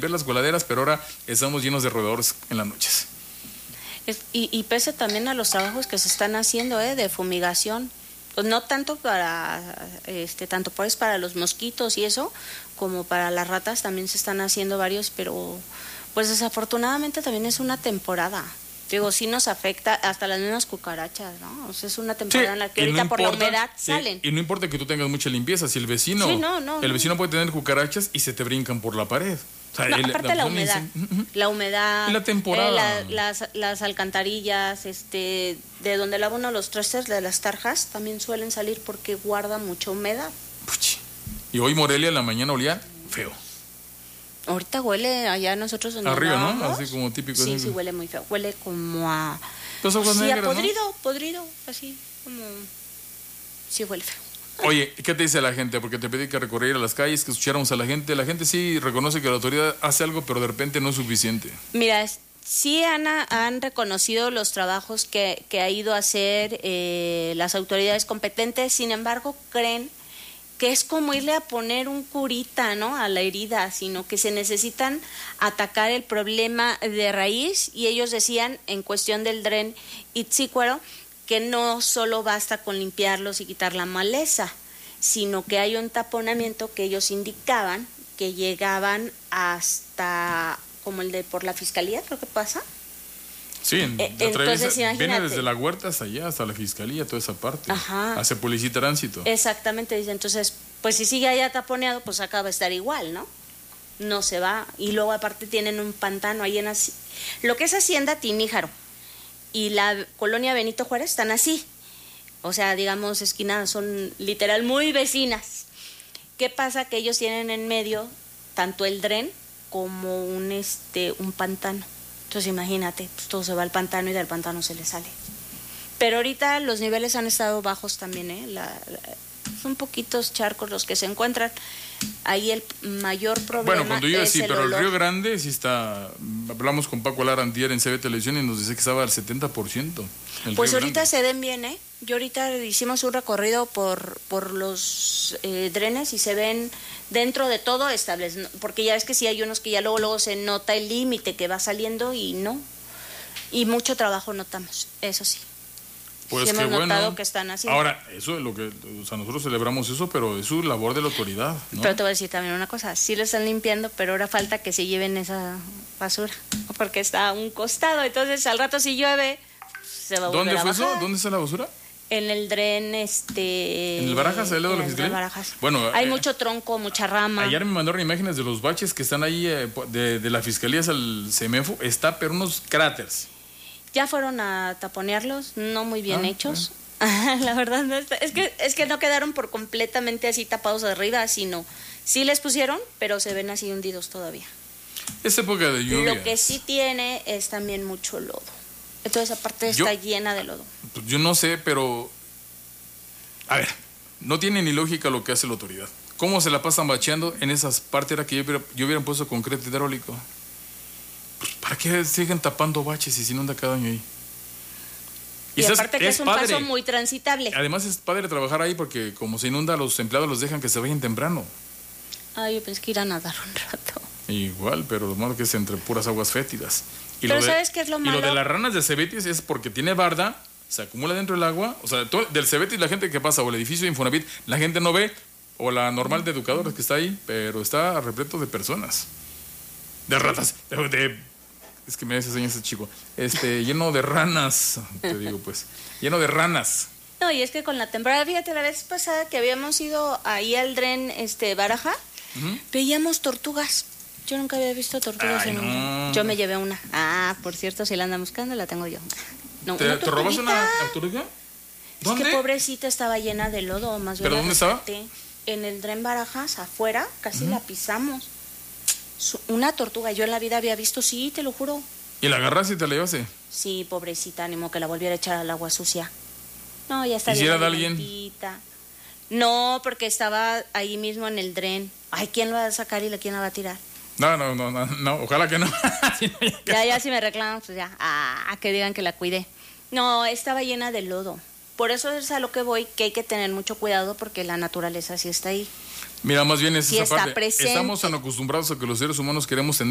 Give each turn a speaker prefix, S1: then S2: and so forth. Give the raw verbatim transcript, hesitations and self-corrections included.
S1: limpiar las coladeras, pero ahora estamos llenos de roedores en las noches.
S2: Es, y, y pese también a los trabajos que se están haciendo, ¿eh? De fumigación. Pues no tanto para, este, tanto pues para los mosquitos y eso, como para las ratas también se están haciendo varios, pero pues desafortunadamente también es una temporada. Digo, sí nos afecta hasta las mismas cucarachas, ¿no? O sea, es una temporada sí, en la que ahorita no por importa, la humedad
S1: sí,
S2: salen.
S1: Y no importa que tú tengas mucha limpieza, si el vecino,
S2: sí, no, no,
S1: el
S2: no.
S1: vecino puede tener cucarachas y se te brincan por la pared. O sea,
S2: no,
S1: el,
S2: aparte la, la humedad, uh-huh. la humedad,
S1: y la temporada,
S2: eh, la, las, las alcantarillas, este, de donde lava uno los trastes de las tarjas, también suelen salir porque guarda mucha humedad.
S1: Puchi. Y hoy Morelia en la mañana olía feo.
S2: Ahorita huele allá nosotros en
S1: arriba, ¿no? Así como típico.
S2: Sí, sí, huele muy feo. Huele como a...
S1: Los ojos
S2: sí,
S1: negros,
S2: a podrido,
S1: ¿no?
S2: podrido, así como... Sí, huele feo.
S1: Oye, ¿qué te dice la gente? Porque te pedí que recorriera las calles, que escucháramos a la gente. La gente sí reconoce que la autoridad hace algo, pero de repente no es suficiente.
S2: Mira, sí han, han reconocido los trabajos que, que ha ido a hacer eh, las autoridades competentes, sin embargo, creen que es como irle a poner un curita, ¿no?, a la herida, sino que se necesitan atacar el problema de raíz, y ellos decían, en cuestión del Dren Itzícuaro, que no solo basta con limpiarlos y quitar la maleza, sino que hay un taponamiento que ellos indicaban que llegaban hasta como el de por la fiscalía, creo que pasa.
S1: Sí, en,
S2: eh, entonces
S1: viene desde la huerta hasta allá, hasta la fiscalía, toda esa parte.
S2: Ajá.
S1: Hacia policía y tránsito.
S2: Exactamente, dice, entonces, pues si sigue allá taponeado, pues acaba de estar igual, ¿no? No se va, y luego aparte tienen un pantano ahí en así, lo que es Hacienda Tiníjaro y la colonia Benito Juárez están así, o sea, digamos, esquinadas, son literal muy vecinas. ¿Qué pasa? Que ellos tienen en medio tanto el dren como un este un pantano. Entonces imagínate, pues todo se va al pantano y del pantano se le sale. Pero ahorita los niveles han estado bajos también, ¿eh? La, la, son poquitos charcos los que se encuentran. Ahí el mayor problema
S1: bueno, cuando yo
S2: es
S1: sí,
S2: el
S1: pero
S2: olor.
S1: El Río Grande sí está. Hablamos con Paco Lara antier en C B Televisión y nos dice que estaba al setenta por ciento.
S2: Pues ahorita se ven bien, ¿eh? Yo ahorita hicimos un recorrido por por los eh, drenes y se ven dentro de todo estables, porque ya es que sí hay unos que ya luego luego se nota el límite que va saliendo y no. Y mucho trabajo notamos, eso sí.
S1: Pues
S2: sí
S1: qué
S2: hemos notado
S1: bueno.
S2: que están haciendo.
S1: Ahora, eso es lo que, o sea, nosotros celebramos eso, pero es su labor de la autoridad, ¿no?
S2: Pero te voy a decir también una cosa, sí lo están limpiando, pero ahora falta que se lleven esa basura, porque está a un costado, entonces al rato si llueve, se va a volver
S1: ¿Dónde
S2: a
S1: fue
S2: bajar.
S1: eso? ¿Dónde está la basura?
S2: En el dren, este...
S1: ¿En el Barajas, al lado de la
S2: en
S1: fiscalía?
S2: el Barajas.
S1: Bueno,
S2: hay
S1: eh,
S2: mucho tronco, mucha rama.
S1: Ayer me mandaron imágenes de los baches que están ahí eh, de, de la fiscalía hacia el CEMEFO, está pero unos cráteres.
S2: Ya fueron a taponearlos, no muy bien
S1: ah,
S2: hechos. Eh. La verdad no está, es que es que no quedaron por completamente así tapados de arriba, sino sí les pusieron, pero se ven así hundidos todavía.
S1: Es época de lluvia.
S2: Lo que sí tiene es también mucho lodo. Entonces esa parte
S1: yo,
S2: está llena de lodo.
S1: Pues yo no sé, pero a ver, no tiene ni lógica lo que hace la autoridad. ¿Cómo se la pasan bacheando en esas partes? Era que yo hubiera, yo hubieran puesto concreto hidráulico. Pues, ¿para qué siguen tapando baches y se inunda cada año ahí?
S2: Y, y aparte que es, es un
S1: padre.
S2: paso muy transitable.
S1: Además es padre trabajar ahí porque como se inunda, los empleados los dejan que se vayan temprano.
S2: Ah, yo pensé que ir a nadar un rato.
S1: Igual, pero lo malo que es entre puras aguas fétidas. Y
S2: pero
S1: lo
S2: ¿sabes
S1: de,
S2: qué es lo malo?
S1: Y lo de las ranas de Cebetis es porque tiene barda, se acumula dentro del agua. O sea, todo, del Cebetis la gente que pasa, o el edificio de Infonavit, la gente no ve, o la normal de educadores que está ahí, pero está repleto de personas. De ratas, de... de es que me hace señas ese chico. Este, lleno de ranas, te digo pues. Lleno de ranas.
S2: No, y es que con la temporada, fíjate, la vez pasada que habíamos ido ahí al dren este Baraja, uh-huh. veíamos tortugas. Yo nunca había visto tortugas.
S1: Ay,
S2: en
S1: no.
S2: un... Yo me llevé una. Ah, por cierto, si la andan buscando, la tengo yo. No,
S1: ¿Te, ¿te robas una tortuga?
S2: ¿Dónde? Es que pobrecita estaba llena de lodo, más bien.
S1: ¿Pero dónde estaba?
S2: En el dren Barajas, afuera, casi uh-huh. la pisamos. Una tortuga, yo en la vida había visto, sí, te lo juro.
S1: ¿Y la agarraste y te la llevaste?
S2: Sí, pobrecita, ánimo que la volviera a echar al agua sucia. No, ya está.
S1: ¿Y si era de alguien?
S2: No, porque estaba ahí mismo en el dren. Ay, ¿quién lo va a sacar y la quién la va a tirar?
S1: No, no, no, no, no ojalá que no.
S2: ya, ya si me reclaman, pues ya, ah, que digan que la cuidé. No, estaba llena de lodo. Por eso es a lo que voy, que hay que tener mucho cuidado porque la naturaleza sí está ahí.
S1: Mira, más bien es
S2: sí
S1: esa parte.
S2: Presente.
S1: Estamos tan acostumbrados a que los seres humanos queremos tener